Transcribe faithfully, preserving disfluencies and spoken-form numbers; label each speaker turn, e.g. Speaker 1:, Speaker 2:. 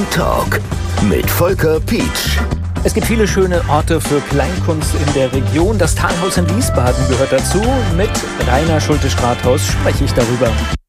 Speaker 1: Talk mit Volker Pietsch.
Speaker 2: Es gibt viele schöne Orte für Kleinkunst in der Region. Das Talhaus in Wiesbaden gehört dazu. Mit Rainer Schulte-Strathaus spreche ich darüber.